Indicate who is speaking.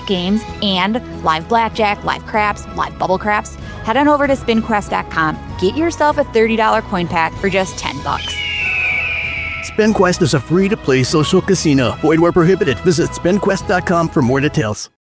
Speaker 1: slot games, and live blackjack, live craps, live bubble craps, head on over to SpinQuest.com. Get yourself a $30 coin pack for just $10.
Speaker 2: SpinQuest is a free-to-play social casino. Void where prohibited. Visit SpinQuest.com for more details.